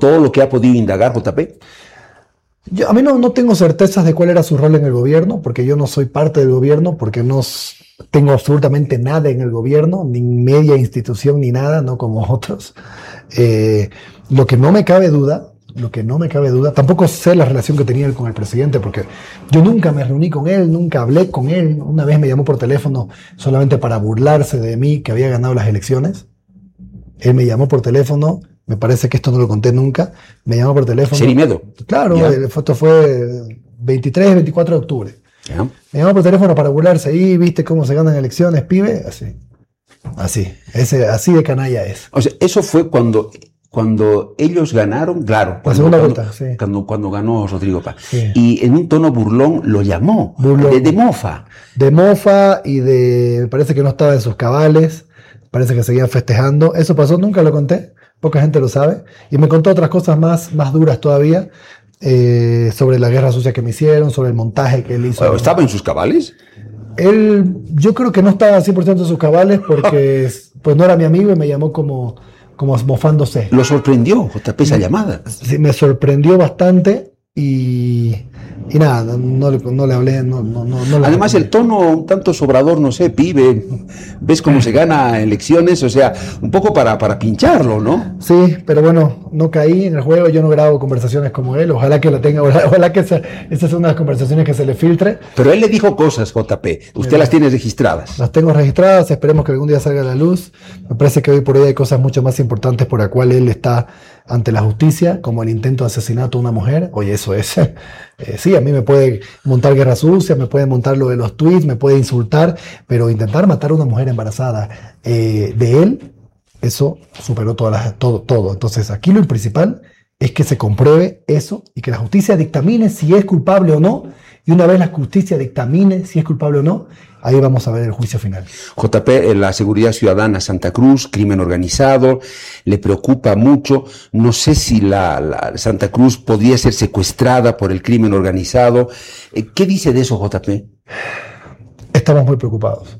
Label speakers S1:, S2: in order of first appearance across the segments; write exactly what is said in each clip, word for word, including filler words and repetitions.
S1: todo lo que ha podido indagar, J P?
S2: Yo, a mí no, no tengo certezas de cuál era su rol en el gobierno, porque yo no soy parte del gobierno, porque no tengo absolutamente nada en el gobierno, ni media institución ni nada, no como otros. Eh, lo que no me cabe duda, lo que no me cabe duda, tampoco sé la relación que tenía él con el presidente, porque yo nunca me reuní con él, nunca hablé con él. Una vez me llamó por teléfono solamente para burlarse de mí, que había ganado las elecciones. Él me llamó por teléfono. Me parece que esto no lo conté nunca. Me llamó por teléfono.
S1: ¿Sería miedo?
S2: Claro, el, esto fue veintitrés, veinticuatro de octubre. ¿Ya? Me llamó por teléfono para burlarse. Ahí, ¿viste cómo se ganan elecciones, pibe? Así. Así. Ese, así de canalla es.
S1: O sea, eso fue cuando, cuando ellos ganaron, claro. Cuando,
S2: la segunda
S1: cuando,
S2: vuelta, sí.
S1: Cuando, cuando ganó Rodrigo Paz.
S2: Sí.
S1: Y en un tono burlón lo llamó.
S2: Burlón.
S1: De, de mofa.
S2: De mofa y de... Me parece que no estaba en sus cabales. Parece que seguían festejando. Eso pasó, nunca lo conté. Poca gente lo sabe. Y me contó otras cosas más, más duras todavía, eh, sobre la guerra sucia que me hicieron, sobre el montaje que él hizo.
S1: ¿Estaba en sus cabales?
S2: Él, yo creo que no estaba cien por ciento en sus cabales porque pues no era mi amigo y me llamó como, como mofándose.
S1: ¿Lo sorprendió, J P, esa llamada?
S2: Sí, me sorprendió bastante y... Y nada, no, no, no le hablé. No, no, no, no
S1: Además, el tono un tanto sobrador, no sé, pibe. ¿Ves cómo se gana elecciones? O sea, un poco para, para pincharlo, ¿no?
S2: Sí, pero bueno, no caí en el juego. Yo no grabo conversaciones como él. Ojalá que la tenga, ojalá que esa, esa sea una de las conversaciones que se le filtre.
S1: Pero él le dijo cosas, J P. Usted Mira, las tiene registradas.
S2: Las tengo registradas. Esperemos que algún día salga a la luz. Me parece que hoy por hoy hay cosas mucho más importantes por las cuales él está ante la justicia, como el intento de asesinato a una mujer. Oye, eso es... Eh, sí, a mí me puede montar guerra sucia, me puede montar lo de los tweets, me puede insultar, pero intentar matar a una mujer embarazada eh, de él, eso superó todas las, todo, todo. Entonces aquí lo principal es que se compruebe eso y que la justicia dictamine si es culpable o no. Y una vez la justicia dictamine si es culpable o no, ahí vamos a ver el juicio final.
S1: J P, la seguridad ciudadana Santa Cruz, crimen organizado, le preocupa mucho. No sé si la, la Santa Cruz podría ser secuestrada por el crimen organizado. ¿Qué dice de eso, J P?
S2: Estamos muy preocupados.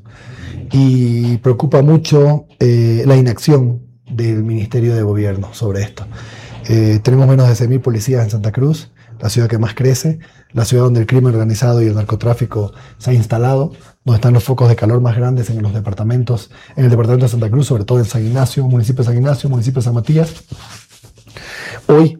S2: Y preocupa mucho eh, la inacción del Ministerio de Gobierno sobre esto. Eh, tenemos menos de seis mil policías en Santa Cruz, la ciudad que más crece, la ciudad donde el crimen organizado y el narcotráfico se ha instalado, donde están los focos de calor más grandes en los departamentos, en el departamento de Santa Cruz, sobre todo en San Ignacio, municipio de San Ignacio, municipio de San Matías. Hoy,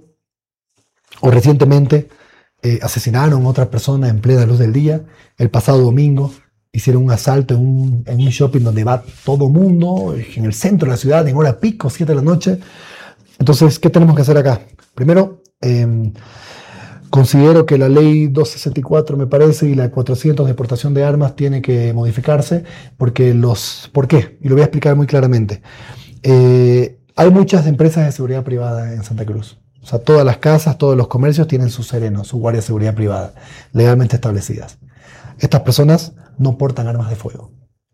S2: o recientemente, eh, asesinaron a otra persona en plena luz del día. El pasado domingo hicieron un asalto en un, en un shopping donde va todo mundo, en el centro de la ciudad, en hora pico, siete de la noche. Entonces, ¿qué tenemos que hacer acá? Primero, eh, considero que la ley doscientos sesenta y cuatro, me parece, y la cuatrocientos de exportación de armas tiene que modificarse, porque los... ¿Por qué? Y lo voy a explicar muy claramente. Eh, hay muchas empresas de seguridad privada en Santa Cruz. O sea, todas las casas, todos los comercios tienen sus serenos, su guardia de seguridad privada, legalmente establecidas. Estas personas no portan armas de fuego.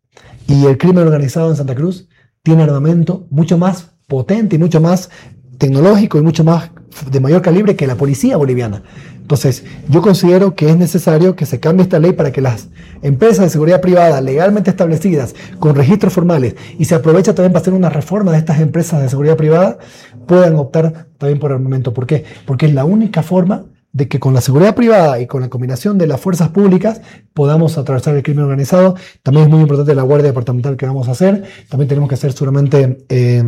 S2: Y el crimen organizado en Santa Cruz tiene armamento mucho más potente y mucho más tecnológico y mucho más de mayor calibre que la policía boliviana. Entonces, yo considero que es necesario que se cambie esta ley para que las empresas de seguridad privada legalmente establecidas, con registros formales, y se aprovecha también para hacer una reforma de estas empresas de seguridad privada, puedan optar también por armamento. ¿Por qué? Porque es la única forma de que con la seguridad privada y con la combinación de las fuerzas públicas podamos atravesar el crimen organizado. También es muy importante la guardia departamental que vamos a hacer. También tenemos que hacer seguramente... Eh,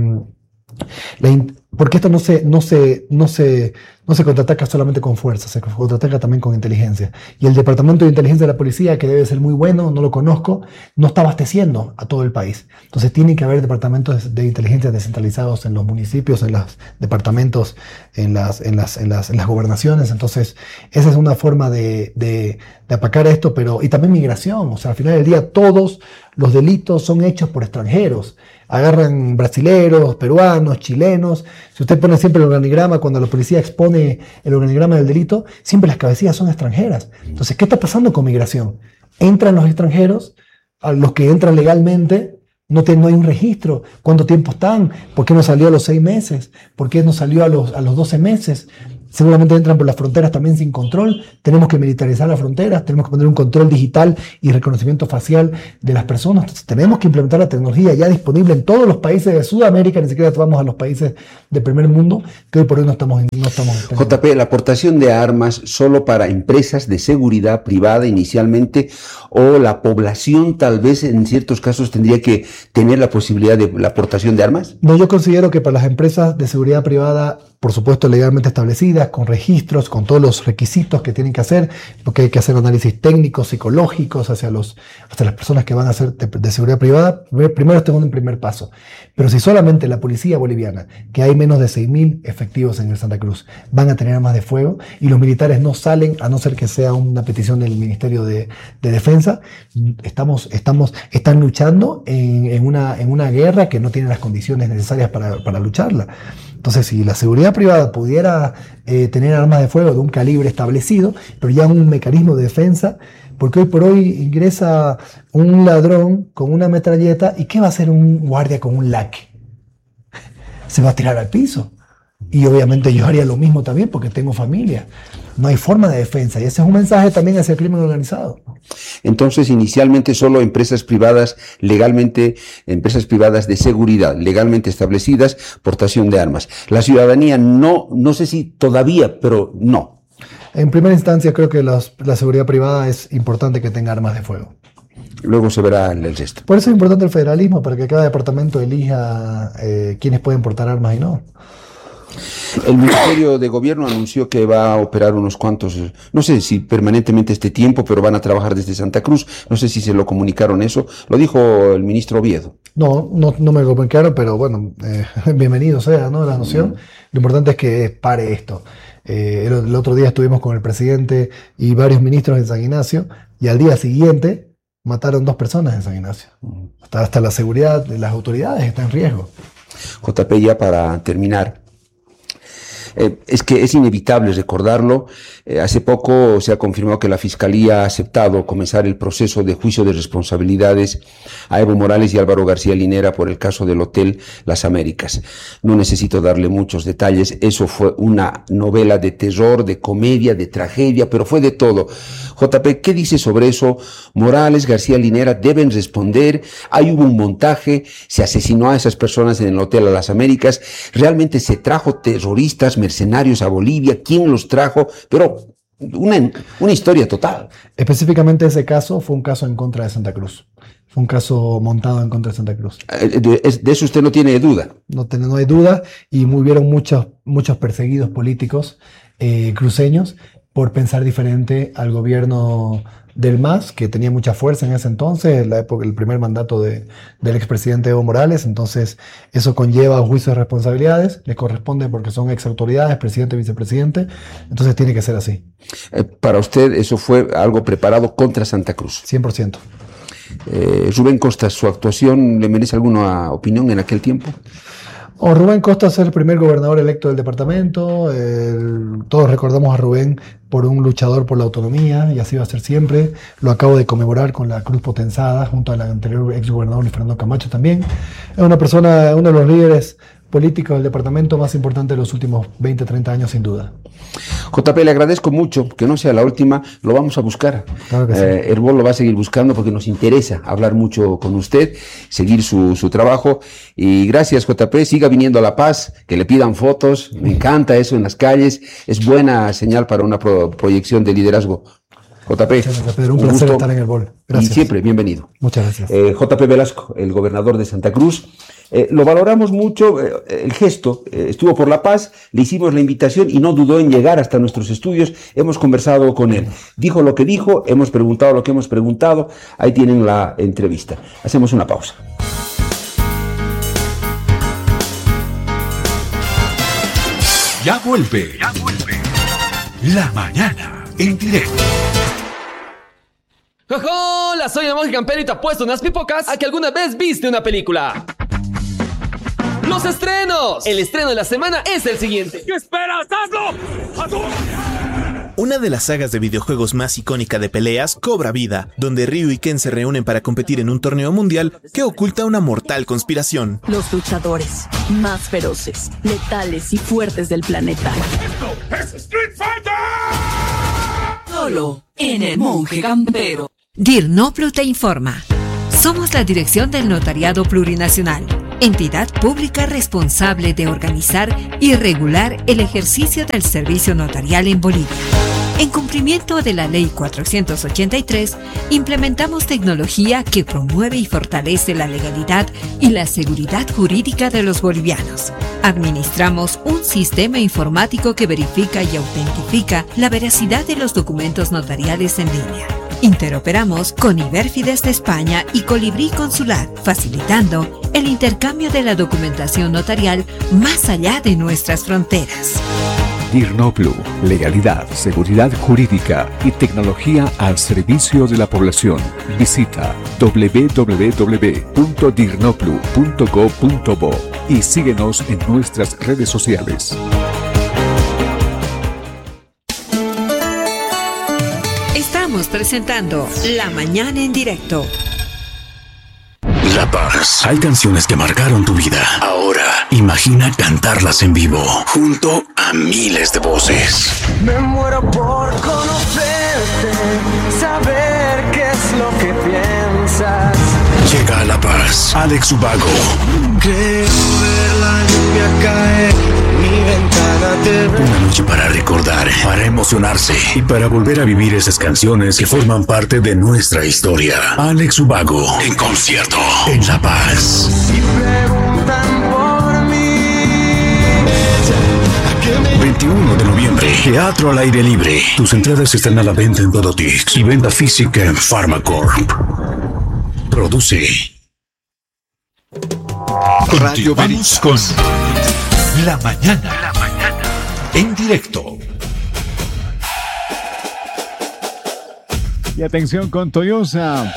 S2: La in- porque esto no se, no, se, no, se, no se contraataca solamente con fuerza, se contraataca también con inteligencia. Y el Departamento de Inteligencia de la Policía, que debe ser muy bueno, no lo conozco, no está abasteciendo a todo el país. Entonces tiene que haber departamentos de inteligencia descentralizados en los municipios, en los departamentos, en las, en las, en las, en las gobernaciones. Entonces esa es una forma de, de, de apacar esto, pero y también migración. O sea, al final del día todos los delitos son hechos por extranjeros. Agarran brasileros, peruanos, chilenos. Si usted pone siempre el organigrama, cuando la policía expone el organigrama del delito, siempre las cabecillas son extranjeras. Entonces, ¿qué está pasando con migración? Entran los extranjeros, a los que entran legalmente, no, te, no hay un registro. ¿Cuánto tiempo están? ¿Por qué no salió a los seis meses? ¿Por qué no salió a los, a los doce meses? seguramente entran por las fronteras también sin control. Tenemos que militarizar las fronteras, tenemos que poner un control digital y reconocimiento facial de las personas. Entonces, tenemos que implementar la tecnología ya disponible en todos los países de Sudamérica, ni siquiera vamos a los países del primer mundo, que hoy por hoy no estamos... No estamos
S1: J P, la aportación de armas solo para empresas de seguridad privada inicialmente, o la población tal vez en ciertos casos tendría que tener la posibilidad de la aportación de armas?
S2: No, yo considero que para las empresas de seguridad privada, por supuesto legalmente establecidas, con registros, con todos los requisitos que tienen que hacer, porque hay que hacer análisis técnicos, psicológicos hacia, los, hacia las personas que van a hacer de, de seguridad privada, primero este es un primer paso. Pero si solamente la policía boliviana, que hay menos de seis mil efectivos en el Santa Cruz, van a tener armas de fuego y los militares no salen, a no ser que sea una petición del Ministerio de, de Defensa, estamos, estamos, están luchando en, en, una, en una guerra que no tiene las condiciones necesarias para, para lucharla. Entonces, si la seguridad privada pudiera eh, tener armas de fuego de un calibre establecido, pero ya un mecanismo de defensa, porque hoy por hoy ingresa un ladrón con una metralleta, ¿y qué va a hacer un guardia con un laque? Se va a tirar al piso. Y obviamente yo haría lo mismo también porque tengo familia. No hay forma de defensa, y ese es un mensaje también hacia el crimen organizado.
S1: Entonces, inicialmente solo empresas privadas legalmente, empresas privadas de seguridad legalmente establecidas, portación de armas. La ciudadanía no, no sé si todavía, pero no.
S2: En primera instancia creo que los, la seguridad privada es importante que tenga armas de fuego.
S1: Luego se verá el resto.
S2: Por eso es importante el federalismo, para que cada departamento elija eh, quiénes pueden portar armas y no.
S1: El Ministerio de Gobierno anunció que va a operar unos cuantos, no sé si permanentemente este tiempo, pero van a trabajar desde Santa Cruz. No sé si se lo comunicaron eso. Lo dijo el ministro Oviedo.
S2: No, no, no me lo comunicaron, pero bueno, eh, bienvenido sea, ¿no? La noción. Lo importante es que pare esto. Eh, el, el otro día estuvimos con el presidente y varios ministros en San Ignacio, y al día siguiente mataron dos personas en San Ignacio. Hasta, hasta la seguridad de las autoridades está en riesgo.
S1: J P, ya para terminar. Eh, es que es inevitable recordarlo. Eh, hace poco se ha confirmado que la Fiscalía ha aceptado comenzar el proceso de juicio de responsabilidades a Evo Morales y Álvaro García Linera por el caso del Hotel Las Américas. No necesito darle muchos detalles. Eso fue una novela de terror, de comedia, de tragedia, pero fue de todo. J P, ¿qué dice sobre eso? Morales, García Linera deben responder. Ahí hubo un montaje, se asesinó a esas personas en el Hotel Las Américas. Realmente se trajo terroristas, mercenarios a Bolivia. ¿Quién los trajo? Pero una, una historia total.
S2: Específicamente ese caso fue un caso en contra de Santa Cruz. Fue un caso montado en contra de Santa Cruz.
S1: De, de eso usted no tiene duda.
S2: No, no hay duda, y hubieron muchos, muchos perseguidos políticos eh, cruceños por pensar diferente al gobierno del M A S, que tenía mucha fuerza en ese entonces, en la época, el primer mandato de, del expresidente Evo Morales. Entonces eso conlleva un juicio de responsabilidades, les corresponde porque son ex autoridades, presidente y vicepresidente, entonces tiene que ser así.
S1: Eh, para usted eso fue algo preparado contra Santa Cruz.
S2: cien por ciento.
S1: Eh, Rubén Costa, ¿su actuación le merece alguna opinión en aquel tiempo?
S2: Oh, Rubén Costa es el primer gobernador electo del departamento. El, todos recordamos a Rubén por un luchador por la autonomía, y así va a ser siempre. Lo acabo de conmemorar con la cruz potenzada junto al anterior ex gobernador Luis Fernando Camacho también. Es una persona, uno de los líderes políticos del departamento más importante de los últimos veinte, treinta años, sin duda.
S1: J P, le agradezco mucho, que no sea la última, lo vamos a buscar.
S2: Claro que sí.
S1: Eh, Herbol lo va a seguir buscando porque nos interesa hablar mucho con usted, seguir su, su trabajo. Y gracias, J P, siga viniendo a La Paz, que le pidan fotos, me encanta eso en las calles, es buena señal para una pro, proyección de liderazgo. J P,
S2: Muchas gracias, Pedro. Un, un placer gusto, estar en el bol. Gracias.
S1: Y siempre, bienvenido.
S2: Muchas gracias.
S1: Eh, J P Velasco, el gobernador de Santa Cruz. Eh, lo valoramos mucho, eh, el gesto, eh, estuvo por La Paz, le hicimos la invitación y no dudó en llegar hasta nuestros estudios, hemos conversado con él, dijo lo que dijo, hemos preguntado lo que hemos preguntado, ahí tienen la entrevista. Hacemos una pausa.
S3: Ya vuelve, ya vuelve, La Mañana en directo.
S4: ¡Hola! Soy el Monje Campero y te apuesto unas pipocas a que alguna vez viste una película. ¡Los estrenos! El estreno de la semana es el siguiente.
S5: ¿Qué esperas? ¡Hazlo!
S6: Una de las sagas de videojuegos más icónica de peleas cobra vida, donde Ryu y Ken se reúnen para competir en un torneo mundial que oculta una mortal conspiración.
S7: Los luchadores más feroces, letales y fuertes del planeta
S5: ¡Esto es Street Fighter!
S7: Solo en El Monje Campero.
S8: DIRNOPLU te informa. Somos la Dirección del Notariado Plurinacional, entidad pública responsable de organizar y regular el ejercicio del servicio notarial en Bolivia. En cumplimiento de la Ley cuatrocientos ochenta y tres, implementamos tecnología que promueve y fortalece la legalidad y la seguridad jurídica de los bolivianos. Administramos un sistema informático que verifica y autentifica la veracidad de los documentos notariales en línea. Interoperamos con Iberfides de España y Colibrí Consular, facilitando el intercambio de la documentación notarial más allá de nuestras fronteras.
S9: DIRNOPLU, legalidad, seguridad jurídica y tecnología al servicio de la población. Visita doble u doble u doble u punto dirnoplu punto go punto bo y síguenos en nuestras redes sociales.
S8: Estamos presentando La Mañana en Directo.
S3: La Paz. Hay canciones que marcaron tu vida. Ahora, imagina cantarlas en vivo, junto a miles de voces.
S10: Me muero por conocerte, saber qué es lo que piensas.
S3: Llega a La Paz, Alex Ubago.
S10: Creo ver la lluvia caer, mi ventana te ve.
S3: Una noche para recordar, para emocionarse y para volver a vivir esas canciones que forman parte de nuestra historia. Alex Ubago, en concierto, en La Paz.
S10: Y preguntan por mí.
S3: veintiuno de noviembre, Teatro al Aire Libre. Tus entradas están a la venta en Dodotix y venta física en Pharmacorp. Produce
S11: Continuamos con La Mañana, La Mañana en directo.
S12: Y atención con Toyosa.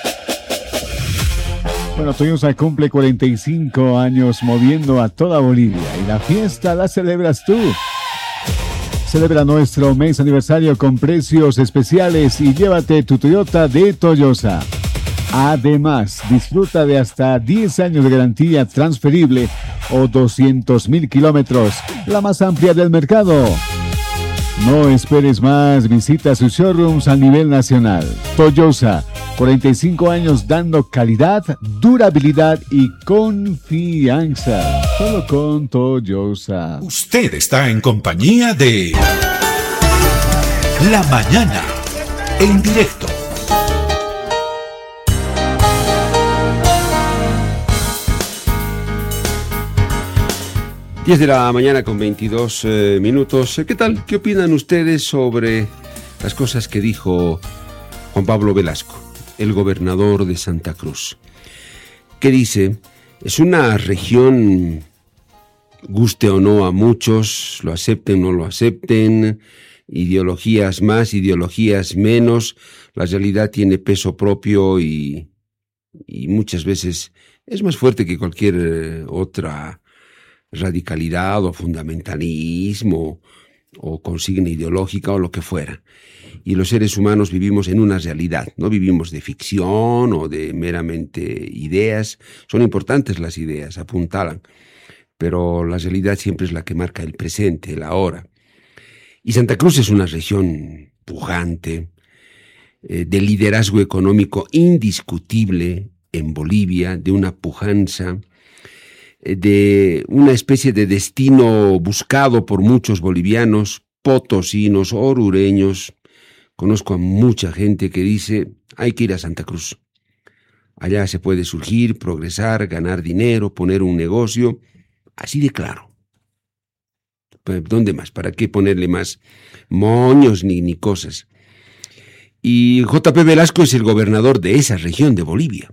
S12: Bueno, Toyosa cumple cuarenta y cinco años moviendo a toda Bolivia y la fiesta la celebras tú. Celebra nuestro mes aniversario con precios especiales y llévate tu Toyota de Toyosa. Además, disfruta de hasta diez años de garantía transferible o doscientos mil kilómetros, la más amplia del mercado. No esperes más, visita sus showrooms a nivel nacional. Toyosa, cuarenta y cinco años dando calidad, durabilidad y confianza. Solo con Toyosa.
S11: Usted está en compañía de La Mañana en directo.
S1: diez de la mañana con veintidós eh, minutos. ¿Qué tal? ¿Qué opinan ustedes sobre las cosas que dijo Juan Pablo Velasco, el gobernador de Santa Cruz? ¿Qué dice? Es una región, guste o no a muchos, lo acepten o no lo acepten, ideologías más, ideologías menos, la realidad tiene peso propio y, y muchas veces es más fuerte que cualquier eh, otra radicalidad o fundamentalismo o consigna ideológica o lo que fuera. Y los seres humanos vivimos en una realidad, no vivimos de ficción o de meramente ideas. Son importantes las ideas, apuntalan, pero la realidad siempre es la que marca el presente, el ahora. Y Santa Cruz es una región pujante, eh, de liderazgo económico indiscutible en Bolivia, de una pujanza, de una especie de destino buscado por muchos bolivianos, potosinos, orureños. Conozco a mucha gente que dice, hay que ir a Santa Cruz. Allá se puede surgir, progresar, ganar dinero, poner un negocio, así de claro. ¿Dónde más? ¿Para qué ponerle más moños ni, ni cosas? Y J P Velasco es el gobernador de esa región de Bolivia.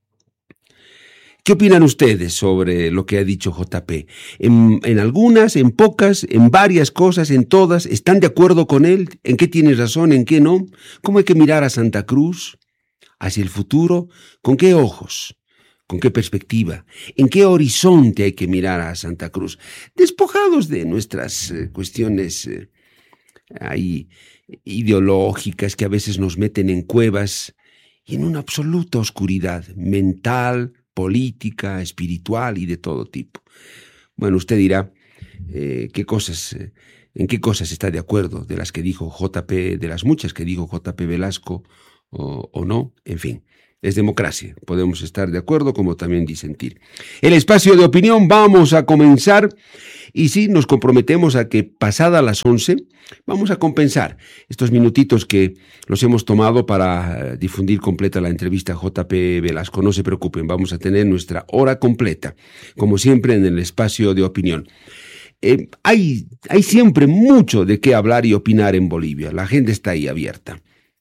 S1: ¿Qué opinan ustedes sobre lo que ha dicho J P? En, en algunas, en pocas, en varias cosas, en todas, ¿están de acuerdo con él? ¿En qué tiene razón, en qué no? ¿Cómo hay que mirar a Santa Cruz? ¿Hacia el futuro? ¿Con qué ojos? ¿Con qué perspectiva? ¿En qué horizonte hay que mirar a Santa Cruz? Despojados de nuestras eh, cuestiones eh, ahí, ideológicas que a veces nos meten en cuevas y en una absoluta oscuridad mental, política, espiritual y de todo tipo. Bueno, usted dirá eh, qué cosas eh, en qué cosas está de acuerdo, de las que dijo J P, de las muchas que dijo J P Velasco o, o no, en fin. Es democracia, podemos estar de acuerdo como también disentir. El espacio de opinión, vamos a comenzar y sí, nos comprometemos a que pasada las once vamos a compensar estos minutitos que los hemos tomado para difundir completa la entrevista a J P Velasco. No se preocupen, vamos a tener nuestra hora completa, como siempre en el espacio de opinión. Eh, hay, hay siempre mucho de qué hablar y opinar en Bolivia, la agenda está ahí abierta.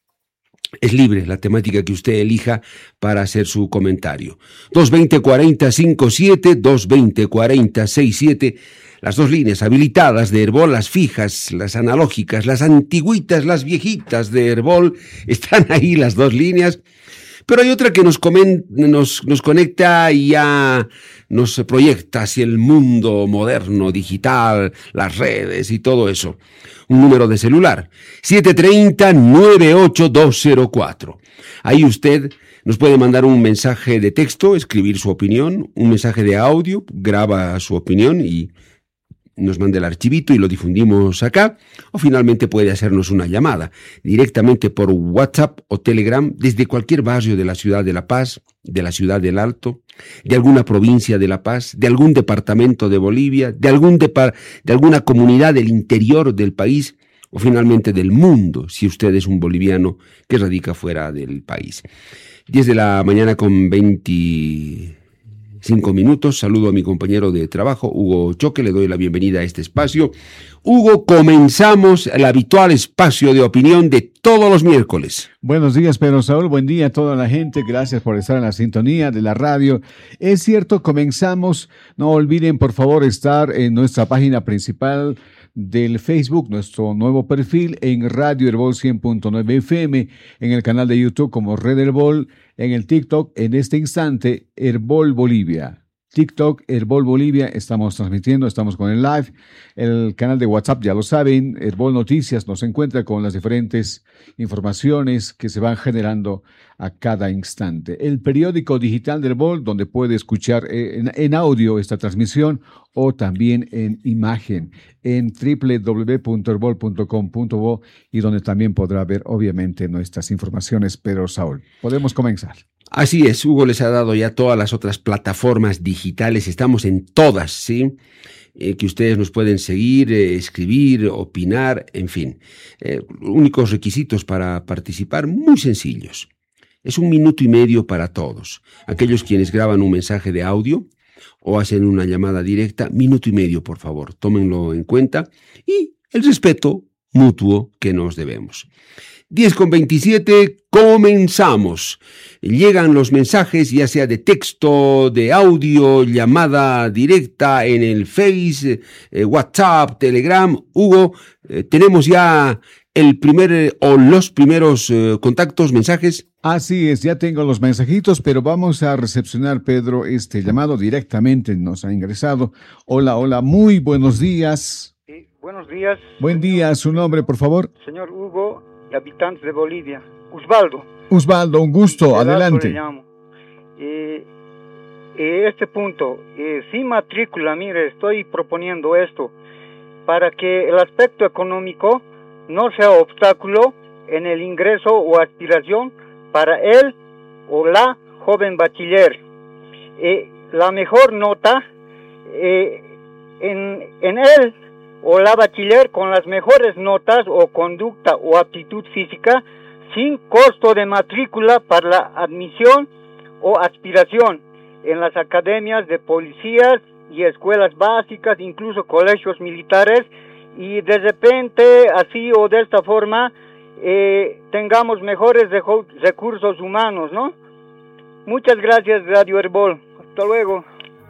S1: Es libre la temática que usted elija para hacer su comentario. dos veinte cuarenta cincuenta y siete, dos veinte cuarenta sesenta y siete, las dos líneas habilitadas de Herbol, las fijas, las analógicas, las antigüitas, las viejitas de Herbol, están ahí las dos líneas. Pero hay otra que nos, comen, nos, nos conecta y ya nos proyecta hacia el mundo moderno, digital, las redes y todo eso. Un número de celular, siete tres cero, nueve ocho dos cero cuatro. Ahí usted nos puede mandar un mensaje de texto, escribir su opinión, un mensaje de audio, graba su opinión y nos manda el archivito y lo difundimos acá, o finalmente puede hacernos una llamada directamente por WhatsApp o Telegram desde cualquier barrio de la ciudad de La Paz, de la ciudad del Alto, de alguna provincia de La Paz, de algún departamento de Bolivia, de, algún depar- de alguna comunidad del interior del país o finalmente del mundo, si usted es un boliviano que radica fuera del país. diez de la mañana con veinticinco minutos, saludo a mi compañero de trabajo, Hugo Choque, le doy la bienvenida a este espacio. Hugo, comenzamos el habitual espacio de opinión de todos los miércoles.
S12: Buenos días, Pedro Saúl, buen día a toda la gente, gracias por estar en la sintonía de la radio. Es cierto, comenzamos, no olviden por favor estar en nuestra página principal del Facebook, nuestro nuevo perfil en Radio Herbol cien punto nueve F M, en el canal de YouTube como Red Herbol, en el TikTok, en este instante, Herbol Bolivia. TikTok, Herbol Bolivia, estamos transmitiendo, estamos con el live. El canal de WhatsApp, ya lo saben, Herbol Noticias nos encuentra con las diferentes informaciones que se van generando a cada instante. El periódico digital de Herbol, donde puede escuchar en, en audio esta transmisión o también en imagen en doble u doble u doble u punto herbol punto com punto bo y donde también podrá ver obviamente nuestras informaciones. Pedro Saúl, podemos comenzar.
S1: Así es, Hugo les ha dado ya todas las otras plataformas digitales, estamos en todas, ¿sí? Eh, que ustedes nos pueden seguir, eh, escribir, opinar, en fin. Eh, únicos requisitos para participar, muy sencillos. Es un minuto y medio para todos. Aquellos quienes graban un mensaje de audio o hacen una llamada directa, minuto y medio, por favor, tómenlo en cuenta. Y el respeto mutuo que nos debemos. diez con veintisiete, comenzamos. Llegan los mensajes, ya sea de texto, de audio, llamada directa en el Face, eh, WhatsApp, Telegram. Hugo, eh, tenemos ya el primer eh, o los primeros eh, contactos, mensajes.
S12: Así es, ya tengo los mensajitos, pero vamos a recepcionar, Pedro, este llamado directamente. Nos ha ingresado. Hola, hola, muy buenos días.
S13: Sí, buenos días.
S12: Buen día, su nombre, por favor.
S13: Señor Hugo, habitantes de Bolivia. Osvaldo.
S12: Osvaldo, un gusto, adelante.
S13: Le llamo. Eh, eh, este punto, eh, sin matrícula, mire, estoy proponiendo esto para que el aspecto económico no sea obstáculo en el ingreso o aspiración para él o la joven bachiller. Eh, la mejor nota eh, en, en él o la bachiller con las mejores notas o conducta o aptitud física sin costo de matrícula para la admisión o aspiración en las academias de policías y escuelas básicas, incluso colegios militares, y de repente así o de esta forma eh, tengamos mejores recursos humanos, ¿no? Muchas gracias, Radio Herbol. Hasta luego.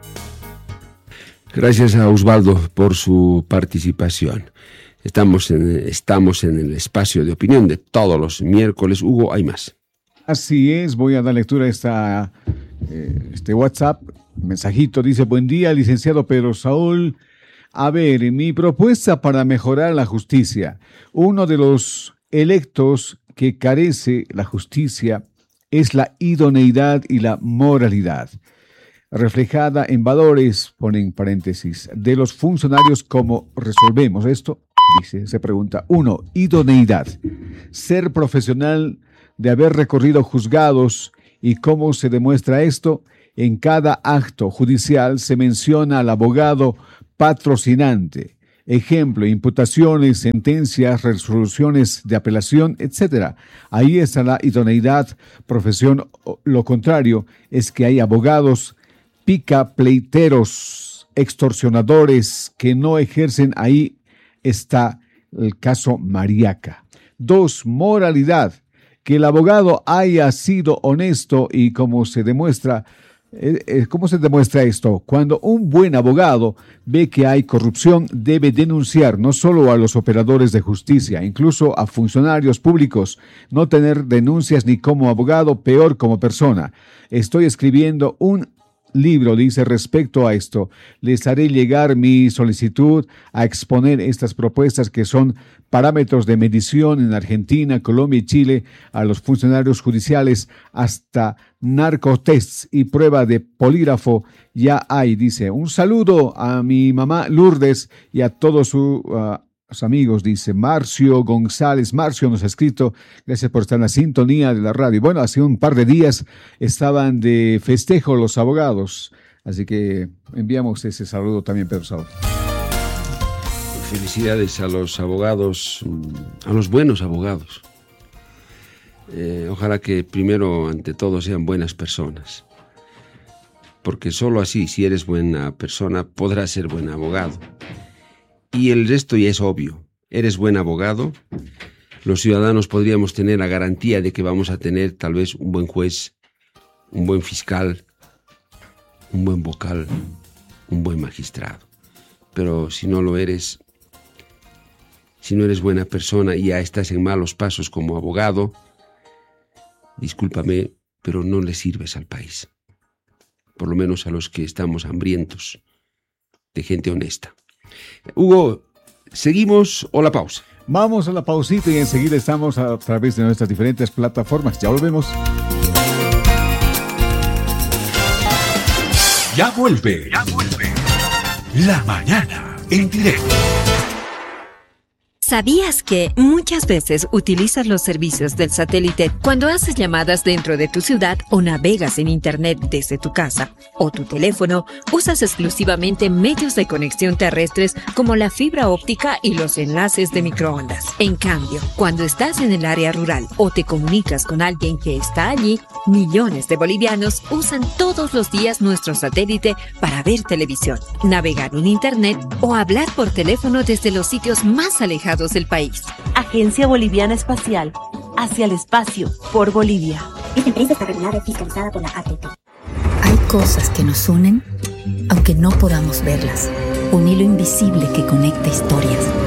S1: Gracias a Osvaldo por su participación. Estamos en, estamos en el espacio de opinión de todos los miércoles. Hugo, hay más.
S12: Así es, voy a dar lectura a esta, eh, este WhatsApp. Mensajito dice, buen día, licenciado Pedro Saúl. A ver, mi propuesta para mejorar la justicia. Uno de los electos que carece la justicia es la idoneidad y la moralidad, reflejada en valores, ponen paréntesis, de los funcionarios. Como resolvemos esto, dice, se pregunta. Uno, idoneidad. Ser profesional de haber recorrido juzgados. ¿Y cómo se demuestra esto? En cada acto judicial se menciona al abogado patrocinante. Ejemplo, imputaciones, sentencias, resoluciones de apelación, etcétera. Ahí está la idoneidad, profesión. Lo contrario es que hay abogados picapleiteros, extorsionadores que no ejercen. Ahí está el caso Mariaca. Dos, moralidad. Que el abogado haya sido honesto y como se demuestra. ¿Cómo se demuestra esto? Cuando un buen abogado ve que hay corrupción, debe denunciar no solo a los operadores de justicia, incluso a funcionarios públicos. No tener denuncias ni como abogado, peor como persona. Estoy escribiendo un libro, dice, respecto a esto. Les haré llegar mi solicitud a exponer estas propuestas que son parámetros de medición en Argentina, Colombia y Chile a los funcionarios judiciales, hasta narcotests y prueba de polígrafo ya hay, dice. Un saludo a mi mamá Lourdes y a todos sus uh, amigos, dice Marcio González. Marcio nos ha escrito, gracias por estar en la sintonía de la radio. Bueno, hace un par de días estaban de festejo los abogados, así que enviamos ese saludo también, Pedro Saúl.
S1: Felicidades a los abogados, a los buenos abogados. Eh, ojalá que primero, ante todo, sean buenas personas. Porque solo así, si eres buena persona, podrás ser buen abogado. Y el resto ya es obvio. Eres buen abogado, los ciudadanos podríamos tener la garantía de que vamos a tener tal vez un buen juez, un buen fiscal, un buen vocal, un buen magistrado. Pero si no lo eres, si no eres buena persona y ya estás en malos pasos como abogado, discúlpame, pero no le sirves al país. Por lo menos a los que estamos hambrientos de gente honesta. Hugo, ¿seguimos o la pausa?
S12: Vamos a la pausita y enseguida estamos a través de nuestras diferentes plataformas. Ya volvemos.
S11: Ya vuelve. Ya vuelve. La mañana en directo.
S8: ¿Sabías que muchas veces utilizas los servicios del satélite cuando haces llamadas dentro de tu ciudad o navegas en internet desde tu casa o tu teléfono? Usas exclusivamente medios de conexión terrestres como la fibra óptica y los enlaces de microondas. En cambio, cuando estás en el área rural o te comunicas con alguien que está allí, millones de bolivianos usan todos los días nuestro satélite para ver televisión, navegar en internet o hablar por teléfono desde los sitios más alejados del país.
S14: Agencia Boliviana Espacial. Hacia el espacio. Por Bolivia.
S15: Esta empresa está regulada y fiscalizada por la A T P. Hay cosas que nos unen, aunque no podamos verlas. Un hilo invisible que conecta historias.